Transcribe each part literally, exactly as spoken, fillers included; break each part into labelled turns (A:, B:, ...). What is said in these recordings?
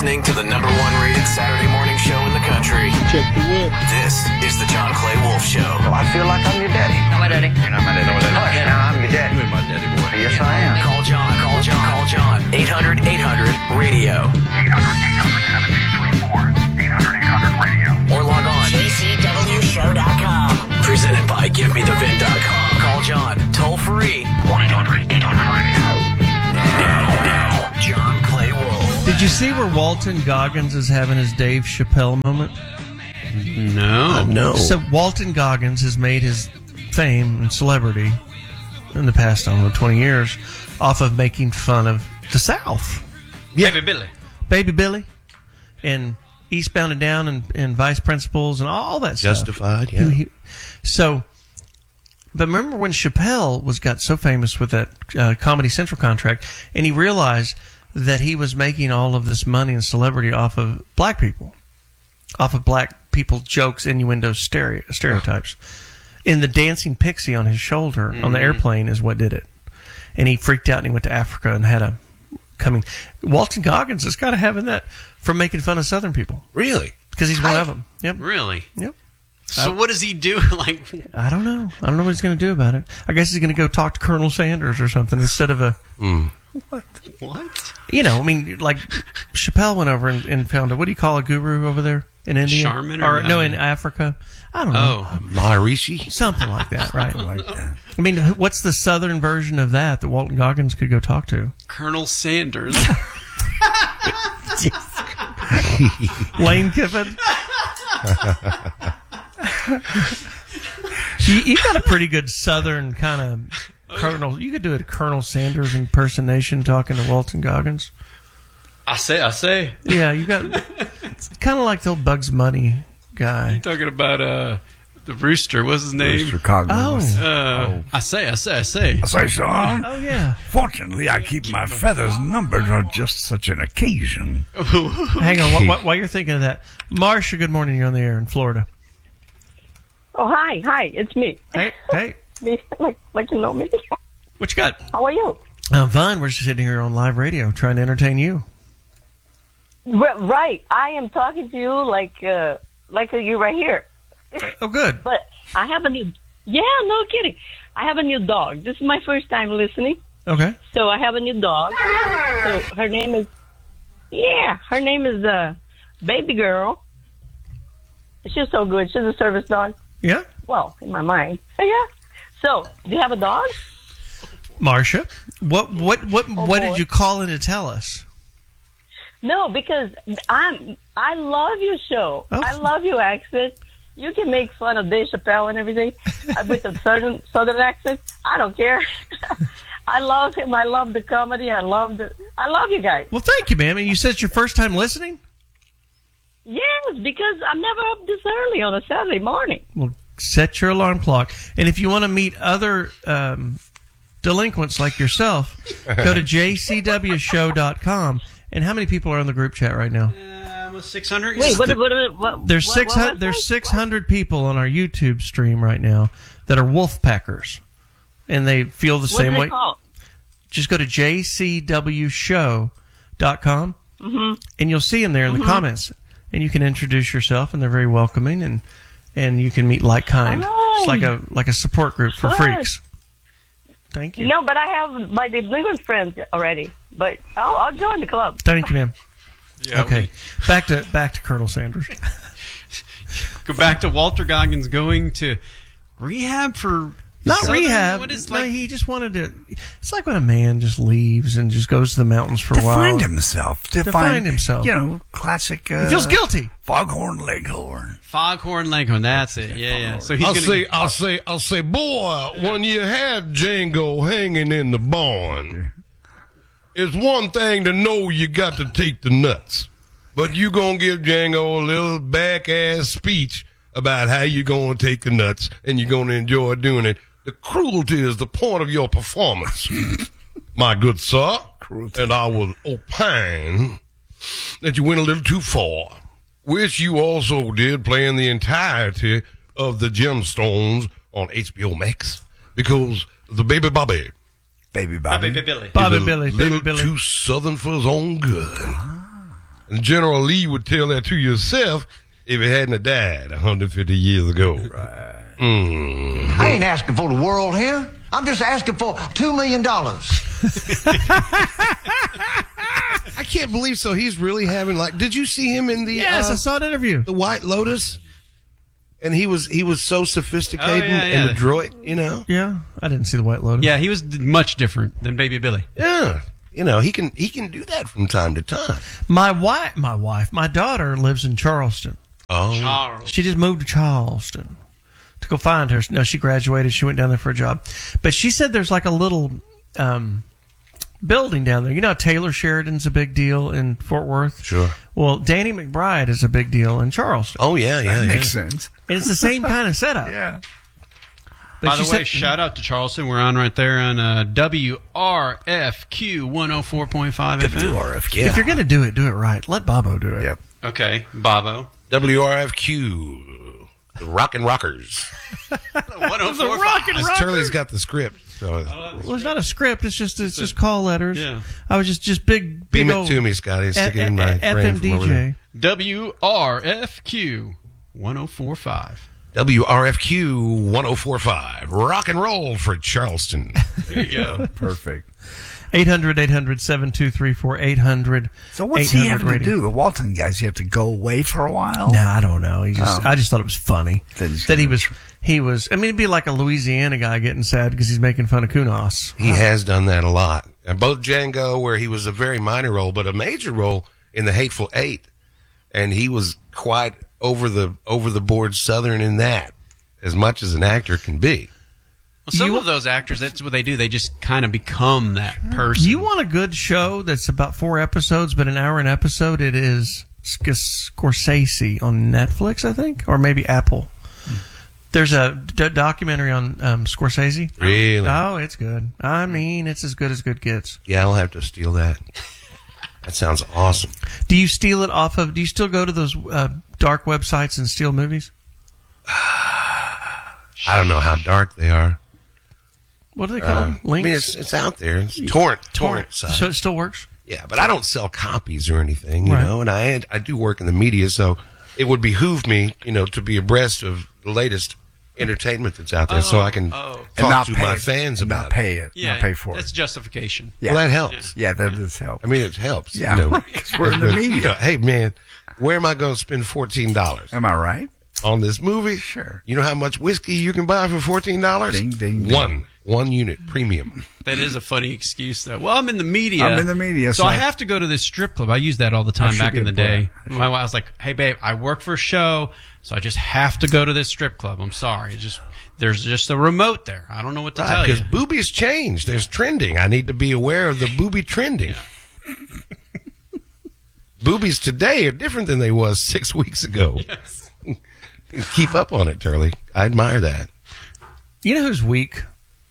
A: Listening to the number one rated Saturday morning show in the country.
B: Check the whip.
A: This is the John Clay Wolf Show.
C: Well, I feel like I'm your daddy.
D: Not my daddy.
C: You're not my daddy. No, my daddy.
D: Oh, yeah.
C: No, I'm your daddy.
B: You ain't my daddy, boy.
C: Yes, I am.
A: Call John. Call John. Call John. eight hundred eight hundred radio.
E: eight hundred eight hundred seventeen twenty-four. eight hundred eight hundred radio.
A: Or log on.
F: J C W show dot com.
A: Presented by give me the vin dot com. Call John. Toll free.
E: one eight hundred eight hundred radio.
A: Now, now, John Clay Wolf.
G: Did you see where Walton Goggins is having his Dave Chappelle moment?
B: No.
H: No.
G: So Walton Goggins has made his fame and celebrity in the past, I don't know, twenty years off of making fun of the South.
B: Yeah. Baby Billy.
G: Baby Billy and Eastbound and Down and, and Vice Principals and all that stuff.
H: Justified, yeah.
G: He- he- so, but remember when Chappelle was got so famous with that uh, Comedy Central contract, and he realized that he was making all of this money and celebrity off of black people, off of black people's jokes, innuendos, stereo, stereotypes. And the dancing pixie on his shoulder mm-hmm. on the airplane is what did it. And he freaked out and he went to Africa and had a coming. Walton Goggins has got to have in that from making fun of Southern people.
H: Really?
G: Because he's one I, of them. Yep.
B: Really?
G: Yep.
B: So
G: I,
B: what does he do? Like,
G: I don't know. I don't know what he's going to do about it. I guess he's going to go talk to Colonel Sanders or something instead of a.
H: Mm.
B: what? What?
G: You know, I mean, like Chappelle went over and, and found a, what do you call a guru over there in India?
B: Charmin or,
G: or no, in Africa. I don't know.
B: Oh,
H: Maharishi?
G: Something like that, right?
H: like that.
G: I mean, what's the Southern version of that that Walton Goggins could go talk to?
B: Colonel Sanders.
G: Lane Kiffin. you, you got a pretty good Southern kind of Colonel. You could do a Colonel Sanders impersonation talking to Walton Goggins.
B: I say, I say.
G: Yeah, you got. It's kind of like the old Bugs Bunny guy.
B: You're talking about uh, the rooster. What's his name?
I: Rooster Cognitus.
G: Oh.
B: Uh, I say, I say, I say.
I: I say, son.
G: Oh yeah.
I: Fortunately, I keep my feathers numbered on just such an occasion.
G: Hang on, while, while you're thinking of that, Marsha. Good morning. You're on the air in Florida.
J: Oh, hi, hi, it's me.
G: Hey, hey.
J: Me, like, like you know me.
G: What you got?
J: How are you?
G: I'm fine. We're just sitting here on live radio trying to entertain you.
J: R- right, I am talking to you like, uh, like you right here.
G: Oh, good.
J: But I have a new. Yeah, no kidding. I have a new dog. This is my first time listening.
G: Okay.
J: So I have a new dog. So her name is. Yeah, her name is uh, Baby Girl. She's so good. She's a service dog.
G: Yeah.
J: Well, in my mind. So, yeah. So, do you have a dog?
G: Marsha, what what what
J: Oh,
G: what
J: boy.
G: did you call in to tell us?
J: No, because I'm. I love your show.
G: Oh.
J: I love your accent. You can make fun of Dave Chappelle and everything uh, with the southern southern accent. I don't care. I love him. I love the comedy. I love the. I love you guys.
G: Well, thank you, ma'am. And you said it's your first time listening?
J: Yes, because I'm never up this early on a Saturday morning.
G: Well, set your alarm clock. And if you want to meet other um, delinquents like yourself, go to j c w show dot com. And how many people are on the group chat right now?
B: Uh, six hundred.
J: Wait, what? What? what, what
G: There's
J: what,
G: six
J: what,
G: hundred.
J: what,
G: There's six hundred people on our YouTube stream right now that are wolf packers, and they feel the
J: What's
G: same
J: it
G: way.
J: called?
G: Just go to j c w show dot com,
J: Mm-hmm.
G: and you'll see them there in the
J: Mhm.
G: comments, and you can introduce yourself, and they're very welcoming, and and you can meet like kind.
J: Oh.
G: It's like a like a support group for
J: Good.
G: freaks. Thank you.
J: No, but I have my delinquent friends already. But I'll, I'll join the club.
G: Thank you, ma'am.
B: Yeah,
G: okay, back to back to Colonel Sanders.
B: Go back to Walter Goggins going to rehab for
G: Not
B: Southern-
G: rehab.
B: What is
G: no,
B: like?
G: he just wanted to. It's like when a man just leaves and just goes to the mountains for
I: To
G: a while.
I: find himself. To,
G: To
I: find,
G: find himself.
I: You know, classic. Uh,
G: He feels guilty.
I: Foghorn Leghorn.
B: Foghorn Leghorn. That's it. Yeah, yeah. So he's
H: I'll
B: gonna.
H: say, I'll say, I'll say, boy, when you have Django hanging in the barn, it's one thing to know you got to take the nuts, but you gonna give Django a little back-ass speech about how you gonna take the nuts and you're gonna enjoy doing it. The cruelty is the point of your performance, my good sir. Cruelty. And I will opine that you went a little too far, which you also did playing the entirety of the Gemstones on H B O Max, because the baby Bobby,
I: Baby Bobby.
B: Bobby Billy.
G: Bobby
H: is a
G: Billy,
H: little
G: Baby Billy.
H: too southern for his own good. And General Lee would tell that to yourself if he hadn't have died one hundred fifty years ago. Right. Mm.
C: I ain't asking for the world here. I'm just asking for two million dollars.
H: I can't believe so. He's really having like. Did you see him in the?
G: Yes,
H: uh,
G: I saw an interview.
H: The White Lotus, and he was he was so sophisticated
B: Oh, yeah, yeah.
H: and adroit. You know.
G: Yeah, I didn't see the White Lotus.
B: Yeah, he was d- much different than Baby Billy.
H: Yeah. You know he can he can do that from time to time.
G: My wife, my wife, my daughter lives in Charleston.
H: Oh.
B: Charles.
G: She just moved to Charleston to go find her. No, she graduated. She went down there for a job. But she said there's like a little um, building down there. You know, how Taylor Sheridan's a big deal in Fort Worth.
H: Sure.
G: Well, Danny McBride is a big deal in Charleston.
H: Oh yeah, yeah,
I: That
H: yeah.
I: makes sense.
G: And it's the same kind of setup.
I: Yeah.
G: But
B: By the
G: she
B: way,
G: said-
B: shout out to Charleston. We're on right there on uh, W R F Q one oh four point five F M.
H: Yeah.
G: if you're going to do it, do it right. Let Bobo do it.
I: Yep.
B: Okay, Bobo.
H: W R F Q, the Rockin' Rockers.
B: one oh four point five.
H: As Charlie's got the script. So
G: Well, it's not a script. It's just it's just call letters.
B: Yeah.
G: I was just just big big
H: beam it
G: old
H: to me, Scotty. Stick it in my
G: F-
H: brain
G: F M
H: from over there.
G: D J.
B: W R F Q one oh four point five.
H: W R F Q one oh four point five. Rock and roll for Charleston.
B: There you go.
I: Perfect.
G: eight hundred eight hundred seven two three four eight hundred
I: So what's he having to
G: radio.
I: do? The Walton guys, you have to go away for a while?
G: No, I don't know. He just
I: Oh.
G: I just thought it was funny
I: That he's
G: that he
I: gonna-
G: was he was. I mean, it'd be like a Louisiana guy getting sad because he's making fun of Kunos.
H: He has done that a lot. And both Django, where he was a very minor role, but a major role in The Hateful Eight. And he was quite over the over the board Southern in that, as much as an actor can be.
B: Well, some
G: You-
B: of those actors, that's what they do. They just kind of become that person.
G: You want a good show that's about four episodes, but an hour an episode? It is Sc- Scorsese on Netflix, I think, or maybe Apple. There's a d- documentary on um, Scorsese.
H: Really?
G: Oh, it's good. I mean, it's as good as good gets.
H: Yeah, I'll have to steal that. That sounds awesome.
G: Do you steal it off of? Do you still go to those uh, dark websites and steal movies?
H: I don't know how dark they are.
G: What do they call
H: Uh,
G: them?
H: I
G: Links.
H: mean, it's, it's out there. It's torrent, torrent side.
G: So it still works.
H: Yeah, but I don't sell copies or anything, you
G: Right.
H: know, and I I do work in the media, so it would behoove me, you know, to be abreast of the latest entertainment that's out there, so I can
B: oh.
H: talk
I: And not
H: to
I: pay
H: my
I: it.
H: fans
I: And
H: about
I: not pay it.
B: yeah,
I: Not pay for
B: that's
I: it.
B: justification.
I: Yeah.
H: Well, that helps.
I: Yeah, that does help.
H: I mean, it helps.
I: Yeah,
H: you know.
I: 'cause we're in the media.
H: You know, hey, man, where am I going to spend fourteen dollars
I: Am I right?
H: on this movie?
I: Sure.
H: You know how much whiskey you can buy for fourteen dollars?
I: Ding, ding, ding.
H: One. One unit premium.
B: That is a funny excuse, though. Well, I'm in the media.
I: I'm in the media,
B: so
I: so
B: I
I: I-
B: have to go to this strip club. I used that all the time
I: should
B: back in
I: get
B: the
I: bored.
B: day.
I: I should-
B: My wife was like, "Hey, babe, I work for a show, so I just have to go to this strip club. I'm sorry. It's just there's just a remote there. I don't know what to tell you."
H: Because boobies change. There's trending. I need to be aware of the booby trending. Boobies today are different than they was six weeks ago.
B: Yes.
H: Keep up on it, Turley. I admire that.
G: You know who's weak?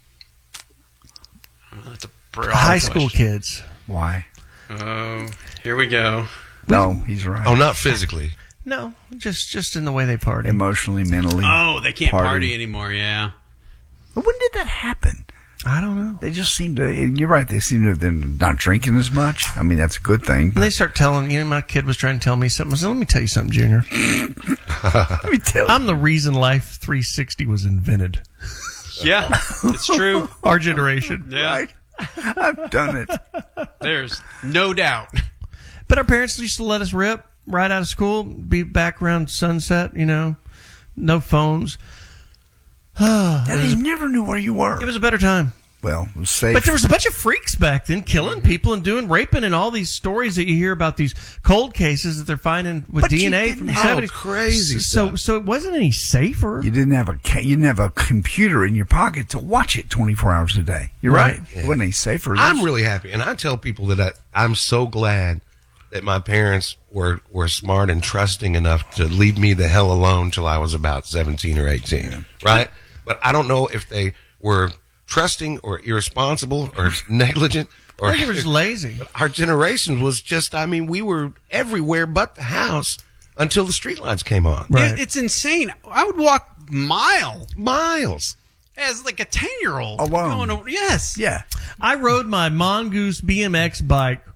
B: That's a broad
G: High school
B: question.
G: kids.
I: Why?
B: Oh, here we go.
I: No, he's right.
H: Oh, not physically.
G: No, just just in the way they party.
I: Emotionally, mentally.
B: Oh, they can't party,
I: Party.
B: anymore. Yeah.
I: But when did that happen?
G: I don't know.
I: They just seem to, and you're right, they seem to have been not drinking as much. I mean, that's a good thing.
G: And they start telling, you know, my kid was trying to tell me something. I said, let me tell you something, Junior.
I: Let me tell you.
G: I'm the reason Life three sixty was invented.
B: Yeah, it's true.
G: Our generation.
B: Yeah,
I: Right? I've done it.
B: there's no doubt.
G: But our parents used to let us rip right out of school, be back around sunset, you know, no phones.
I: And they never knew where you were.
G: It was a better time.
I: Well, it was safe.
G: But there was a bunch of freaks back then killing people and doing raping and all these stories that you hear about these cold cases that they're finding with
I: But
G: D N
I: you
G: A
I: didn't
G: from the
I: have
G: seventies.
H: crazy
G: So,
H: stuff.
G: so it wasn't any safer.
I: You didn't have a ca- you didn't have a computer in your pocket to watch it twenty-four hours a day. You're right.
G: Right.
I: It wasn't any safer.
H: I'm really happy, and I tell people that I, I'm so glad that my parents were were smart and trusting enough to leave me the hell alone till I was about seventeen or eighteen, right? But I don't know if they were trusting or irresponsible or negligent or
G: I think they were just lazy.
H: our generation was just, I mean, we were everywhere but the house until the streetlights came on.
G: Right.
B: It- it's insane. I would walk mile
H: Miles.
B: as like a ten year old.
I: Alone.
B: Yes.
I: Yeah.
G: I rode my Mongoose B M X bike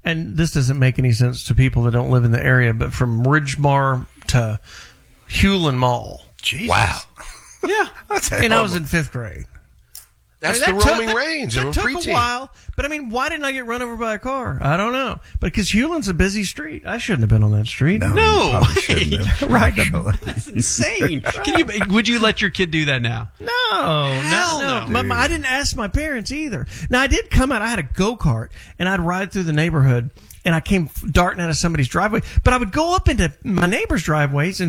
G: and this doesn't make any sense to people that don't live in the area, but from Ridgemar to Hewlin Mall.
I: Jesus.
H: Wow.
G: Yeah.
I: That's
G: And I was
I: horrible.
G: in fifth grade.
H: That's
G: I mean,
H: the
G: that
H: roaming
G: took-
H: range
G: that
H: of a
G: took
H: preteen.
G: a while, but I mean, why didn't I get run over by a car? I don't know. But because Hewlin's a busy street, I shouldn't have been on that street.
I: No,
B: No.
I: you probably shouldn't have,
G: Right.
I: actually.
B: That's insane. Can you? Would you let your kid do that now?
G: No,
B: Hell
G: no, no.
B: no.
G: My, my- I didn't ask my parents either. Now I did come out. I had a go kart, and I'd ride through the neighborhood, and I came darting out of somebody's driveway. But I would go up into my neighbor's driveways and